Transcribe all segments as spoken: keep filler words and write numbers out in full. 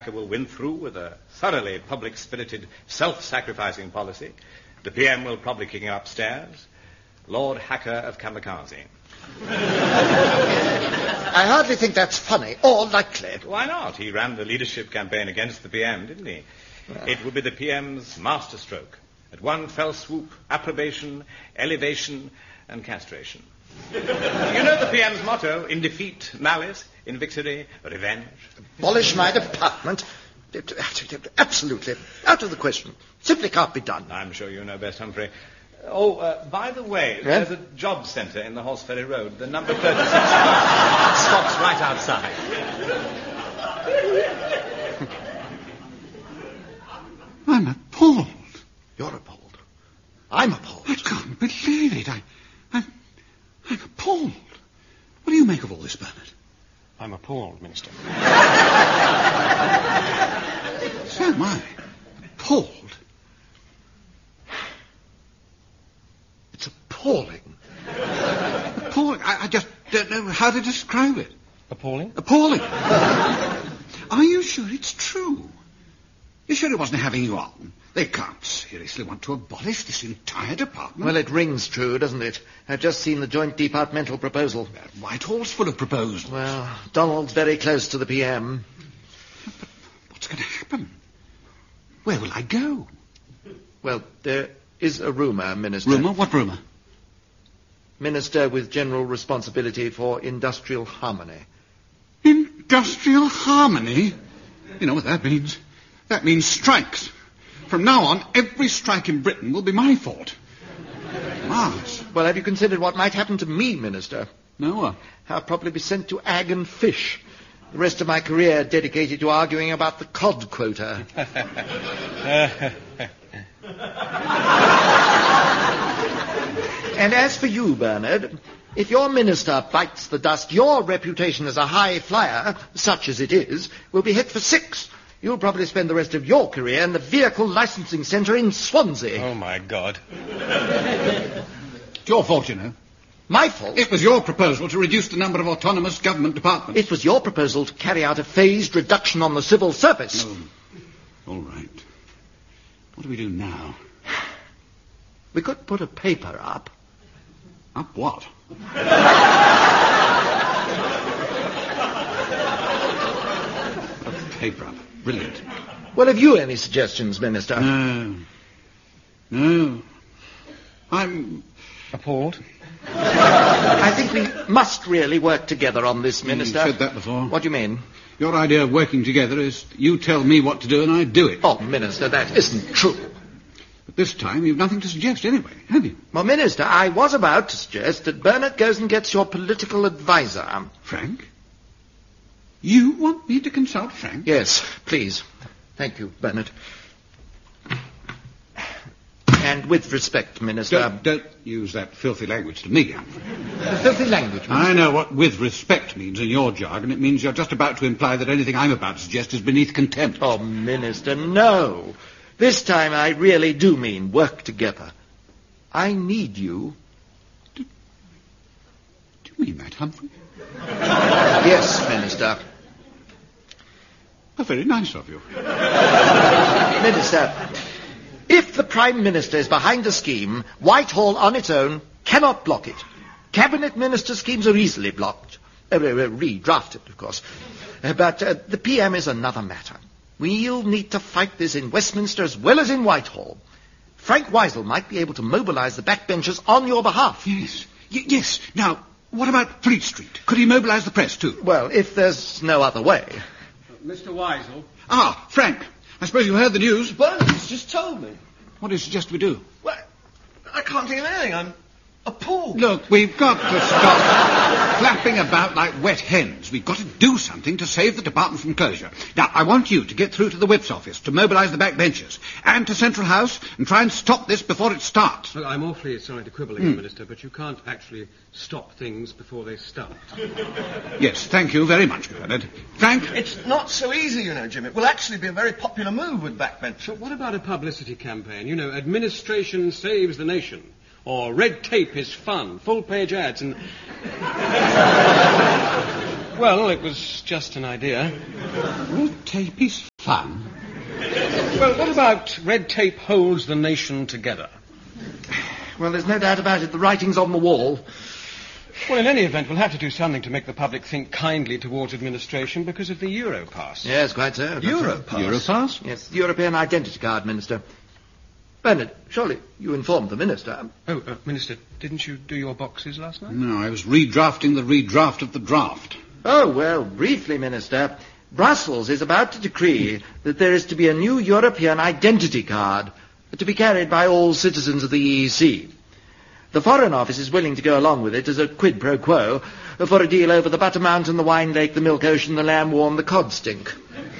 will win through with a thoroughly public-spirited, self-sacrificing policy. The P M will probably kick him upstairs. Lord Hacker of Kamikaze. I hardly think that's funny or likely. Why not? He ran the leadership campaign against the P M, didn't he? Well. It would be the P M's masterstroke. At one fell swoop, approbation, elevation, and castration. You know the P M's motto, in defeat, malice, in victory, revenge. Abolish my department? Absolutely. Out of the question. Simply can't be done. I'm sure you know best, Humphrey. Oh, uh, by the way, yeah? There's a job centre in the Horseferry Road. The number thirty-six stops right outside. I'm appalled. You're appalled. I'm appalled. I can't believe it. I, I'm, I'm appalled. What do you make of all this, Bernard? I'm appalled, Minister. So am I. Appalled. It's appalling. Appalling. I, I just don't know how to describe it. Appalling? Appalling. Are you sure it's true? You sure it wasn't having you on? They can't seriously want to abolish this entire department. Well, it rings true, doesn't it? I've just seen the joint departmental proposal. Uh, Whitehall's full of proposals. Well, Donald's very close to the P M. But what's going to happen? Where will I go? Well, there is a rumour, Minister. Rumour? What rumour? Minister with general responsibility for industrial harmony. Industrial harmony? You know what that means? That means strikes. From now on, every strike in Britain will be my fault. Mars. Well, have you considered what might happen to me, Minister? No. Uh... I'll probably be sent to Ag and Fish. The rest of my career dedicated to arguing about the cod quota. And as for you, Bernard, if your minister bites the dust, your reputation as a high flyer, such as it is, will be hit for six. You'll probably spend the rest of your career in the Vehicle Licensing Centre in Swansea. Oh, my God. It's your fault, you know. My fault? It was your proposal to reduce the number of autonomous government departments. It was your proposal to carry out a phased reduction on the civil service. Oh, all right. What do we do now? We could put a paper up. Up what? A paper up. Brilliant. Well, have you any suggestions, Minister? No. No. I'm appalled. I think we must really work together on this, Minister. You've said that before. What do you mean? Your idea of working together is you tell me what to do and I do it. Oh, Minister, that isn't true. But this time you've nothing to suggest anyway, have you? Well, Minister, I was about to suggest that Bernard goes and gets your political advisor. Frank? You want me to consult Frank? Yes, please. Thank you, Bernard. And with respect, Minister... Don't, don't use that filthy language to me, Humphrey. The filthy language, Minister? I know what with respect means in your jargon. It means you're just about to imply that anything I'm about to suggest is beneath contempt. Oh, Minister, no. This time I really do mean work together. I need you. Do, do you mean that, Humphrey? Yes, Minister. Oh, very nice of you. Minister, if the Prime Minister is behind a scheme, Whitehall on its own cannot block it. Cabinet Minister schemes are easily blocked. Uh, uh, redrafted, of course. Uh, but uh, the P M is another matter. We'll need to fight this in Westminster as well as in Whitehall. Frank Weisel might be able to mobilise the backbenchers on your behalf. Yes. Y- yes. Now, what about Fleet Street? Could he mobilise the press, too? Well, if there's no other way. Uh, Mister Weisel. Ah, Frank. I suppose you heard the news. Well, he's just told me. What do you suggest we do? Well, I can't think of anything. I'm appalled. Look, we've got to stop flapping about like wet hens. We've got to do something to save the department from closure. Now, I want you to get through to the Whip's office to mobilise the backbenchers and to Central House and try and stop this before it starts. Well, I'm awfully sorry to quibble again, mm. Minister, but you can't actually stop things before they start. Yes, thank you very much, Bernard. Frank? It's not so easy, you know, Jim. It will actually be a very popular move with backbenchers. But what about a publicity campaign? You know, administration saves the nation. Or red tape is fun, full-page ads, and... Well, it was just an idea. Red tape is fun. Well, what about red tape holds the nation together? Well, there's no doubt about it. The writing's on the wall. Well, in any event, we'll have to do something to make the public think kindly towards administration because of the Europass. Yes, quite so. Europass? Europass? Yes, the European Identity Card, Minister. Bernard, surely you informed the Minister. Oh, uh, Minister, didn't you do your boxes last night? No, I was redrafting the redraft of the draft. Oh, well, briefly, Minister. Brussels is about to decree that there is to be a new European Identity Card to be carried by all citizens of the E E C. The Foreign Office is willing to go along with it as a quid pro quo for a deal over the butter mountain, the wine lake, the milk ocean, the lamb warm, the cod stink.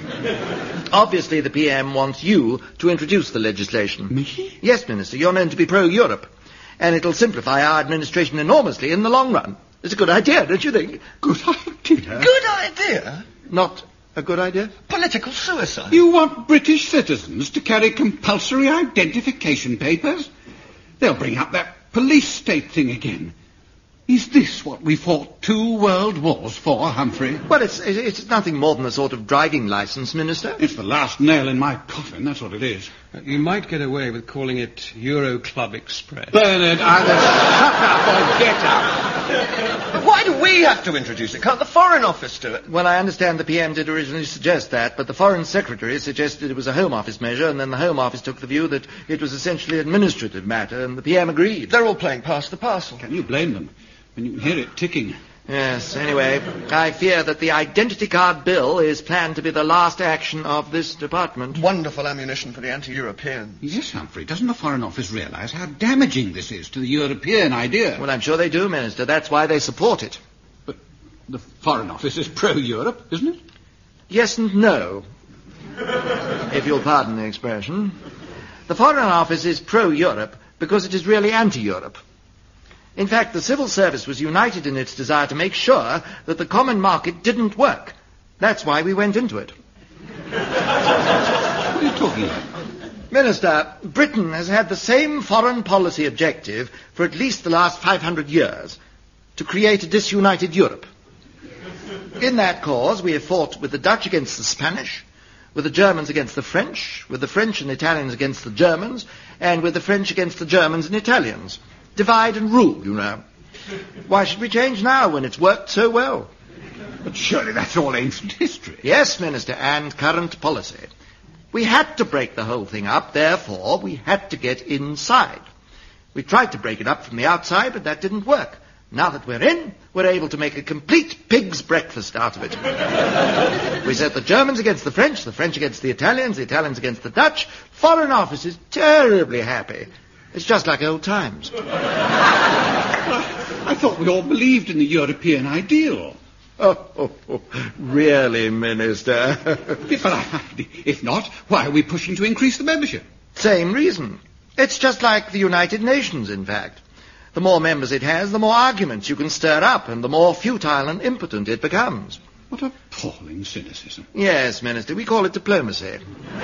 Obviously, the P M wants you to introduce the legislation. Me? Yes, Minister, you're known to be pro-Europe. And it'll simplify our administration enormously in the long run. It's a good idea, don't you think? Good idea. Good idea? Not a good idea? Political suicide. You want British citizens to carry compulsory identification papers? They'll bring up that police state thing again. Is this what we fought two world wars for, Humphrey? Well, it's, it's nothing more than a sort of driving license, Minister. It's the last nail in my coffin, that's what it is. Uh, you might get away with calling it Euro Club Express. Bernard, either shut up or get out. But why do we have to introduce it? Can't the Foreign Office do it? Well, I understand the P M did originally suggest that, but the Foreign Secretary suggested it was a Home Office measure, and then the Home Office took the view that it was essentially an administrative matter, and the P M agreed. They're all playing pass the parcel. Can you blame them? When you can hear it ticking. Yes, anyway, I fear that the identity card bill is planned to be the last action of this department. Wonderful ammunition for the anti-European. Yes, Humphrey, doesn't the Foreign Office realise how damaging this is to the European idea? Well, I'm sure they do, Minister. That's why they support it. But the Foreign Office is pro-Europe, isn't it? Yes and no, if you'll pardon the expression. The Foreign Office is pro-Europe because it is really anti-Europe. In fact, the civil service was united in its desire to make sure that the common market didn't work. That's why we went into it. What are you talking about? Minister, Britain has had the same foreign policy objective for at least the last five hundred years, to create a disunited Europe. In that cause, we have fought with the Dutch against the Spanish, with the Germans against the French, with the French and Italians against the Germans, and with the French against the Germans and Italians. Divide and rule, you know. Why should we change now when it's worked so well? But surely that's all ancient history. Yes, Minister, and current policy. We had to break the whole thing up, therefore we had to get inside. We tried to break it up from the outside, but that didn't work. Now that we're in, we're able to make a complete pig's breakfast out of it. We set the Germans against the French, the French against the Italians, the Italians against the Dutch. Foreign Office is terribly happy. It's just like old times. I thought we all believed in the European ideal. Oh, oh, oh, really, Minister? If, if not, why are we pushing to increase the membership? Same reason. It's just like the United Nations, in fact. The more members it has, the more arguments you can stir up, and the more futile and impotent it becomes. What appalling cynicism. Yes, Minister, we call it diplomacy.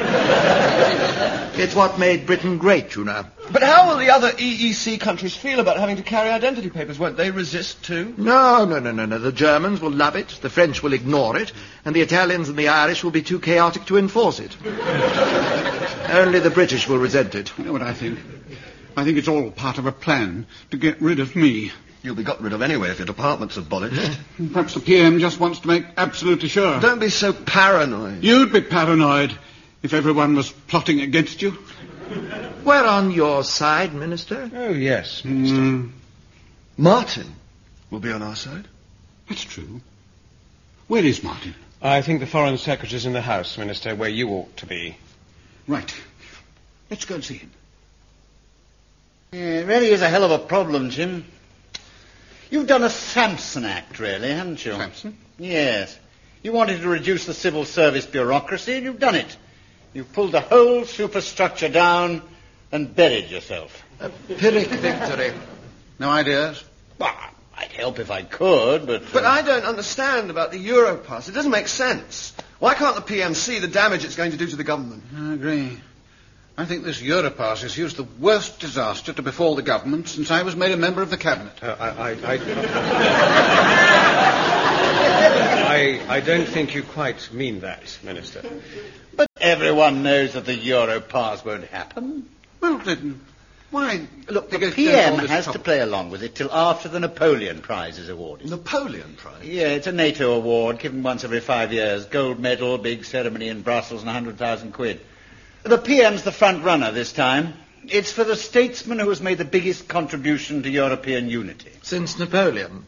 It's what made Britain great, you know. But how will the other E E C countries feel about having to carry identity papers? Won't they resist too? No, no, no, no, no. The Germans will love it, the French will ignore it, and the Italians and the Irish will be too chaotic to enforce it. Only the British will resent it. You know what I think? I think it's all part of a plan to get rid of me. You'll be got rid of anyway if your department's abolished. Perhaps the P M just wants to make absolutely sure. Don't be so paranoid. You'd be paranoid if everyone was plotting against you. We're on your side, Minister. Oh, yes, Minister. Mm, Martin will be on our side. that's true. Where is Martin? I think the Foreign Secretary's in the House, Minister, where you ought to be. Right. Let's go and see him. Yeah, it really is a hell of a problem, Jim. You've done a Samson Act, really, haven't you? Samson? Yes. You wanted to reduce the civil service bureaucracy, and you've done it. You've pulled the whole superstructure down and buried yourself. A Pyrrhic victory. No ideas? Well, I'd help if I could, but... But I don't understand about the Europass. It doesn't make sense. Why can't the P M see the damage it's going to do to the government? I agree. I think this Europass is used the worst disaster to befall the government since I was made a member of the cabinet. Uh, I... I, I... I, I don't think you quite mean that, Minister. But everyone knows that the Euro pass won't happen. Well, then, why... Look, the Because P there's all M this has trouble. to play along with it till after the Napoleon Prize is awarded. Napoleon Prize. Yeah, it's a NATO award given once every five years. Gold medal, big ceremony in Brussels, and a hundred thousand quid. The P M's the front runner this time. It's for the statesman who has made the biggest contribution to European unity. Since Napoleon.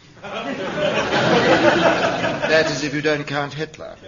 That is if you don't count Hitler.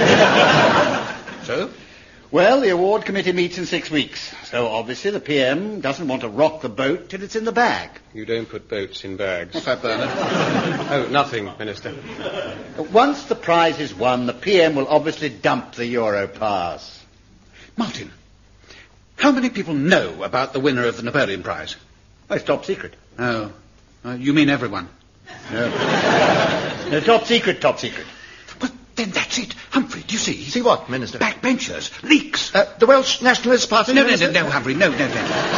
So? Well, the award committee meets in six weeks. So obviously the P M doesn't want to rock the boat till it's in the bag. You don't put boats in bags. What's that, Bernard? Oh, nothing, Minister. Once the prize is won, the P M will obviously dump the Euro pass. Martin, how many people know about the winner of the Napoleon Prize? Oh, it's top secret. Oh, uh, you mean everyone? No. No, top secret, top secret. Well, then that's it. Humphrey, do you see? See what, Minister? Backbenchers, leaks. Uh, the Welsh Nationalist Party, No, no, Minister? no, no, Humphrey, no, no, no.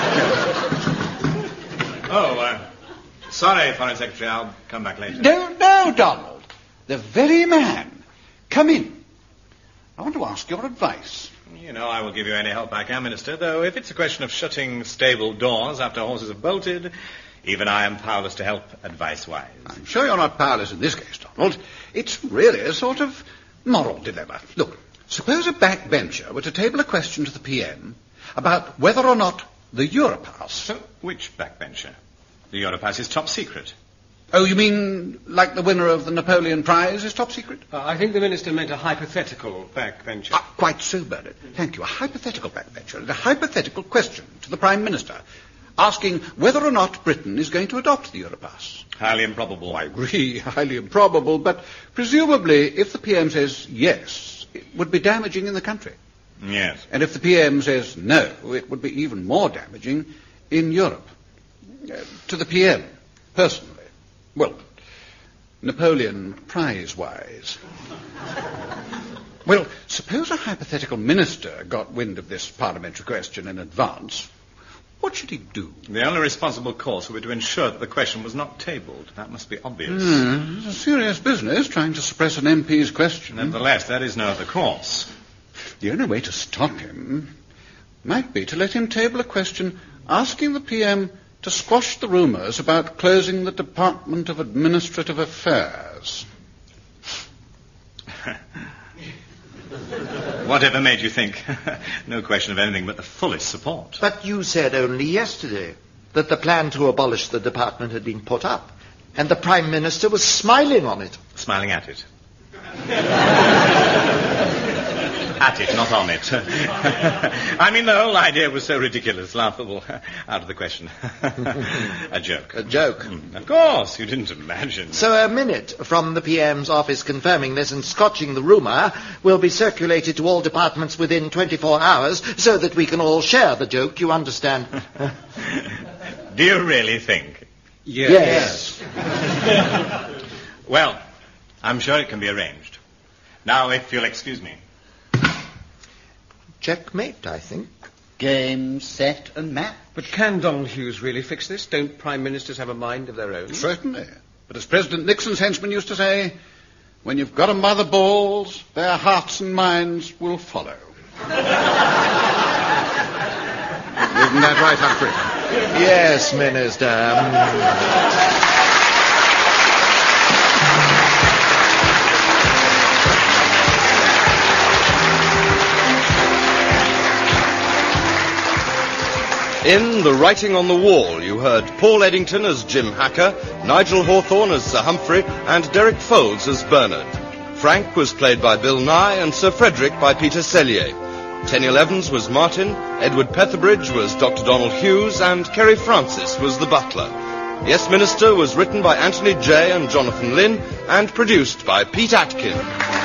Oh, uh, sorry, Foreign Secretary. I'll come back later. No, no, Donald. The very man. Come in. I want to ask your advice. You know, I will give you any help I can, Minister, though if it's a question of shutting stable doors after horses have bolted, even I am powerless to help advice-wise. I'm sure you're not powerless in this case, Donald. It's really a sort of moral dilemma. Look, suppose a backbencher were to table a question to the P M about whether or not the Europass... So, which backbencher? The Europass is top secret. Oh, you mean like the winner of the Napoleon Prize is top secret? Uh, I think the Minister meant a hypothetical backbencher. Ah, quite so, Bernard. Thank you. A hypothetical backbencher and a hypothetical question to the Prime Minister, asking whether or not Britain is going to adopt the Europass. Highly improbable. I agree, highly improbable, but presumably if the P M says yes, it would be damaging in the country. Yes. And if the P M says no, it would be even more damaging in Europe. Uh, to the P M, personally. Well, Napoleon Prize-wise. Well, suppose a hypothetical minister got wind of this parliamentary question in advance. What should he do? The only responsible course would be to ensure that the question was not tabled. That must be obvious. Hmm, it's a serious business, trying to suppress an M P's question. Nevertheless, there is no other course. The only way to stop him might be to let him table a question asking the P M to squash the rumours about closing the Department of Administrative Affairs. Whatever made you think? No question of anything but the fullest support. But you said only yesterday that the plan to abolish the department had been put up, and the Prime Minister was smiling on it. Smiling at it. At it, not on it. I mean, the whole idea was so ridiculous, laughable. Out of the question. A joke. A joke. Mm, of course, you didn't imagine. So a minute from the P M's office confirming this and scotching the rumour will be circulated to all departments within twenty-four hours so that we can all share the joke, you understand? Do you really think? Yes. Well, I'm sure it can be arranged. Now, if you'll excuse me. Checkmate, I think. Game, set, and match. But can Donald Hughes really fix this? Don't Prime Ministers have a mind of their own? Certainly. But as President Nixon's henchman used to say, when you've got 'em by the balls, their hearts and minds will follow. Isn't that right, Humphrey? Yes, Minister. Mm. In The Writing on the Wall, you heard Paul Eddington as Jim Hacker, Nigel Hawthorne as Sir Humphrey, and Derek Folds as Bernard. Frank was played by Bill Nye and Sir Frederick by Peter Sellier. Tenniel Evans was Martin, Edward Petherbridge was Doctor Donald Hughes, and Kerry Francis was the butler. Yes, Minister was written by Anthony Jay and Jonathan Lynn, and produced by Pete Atkin.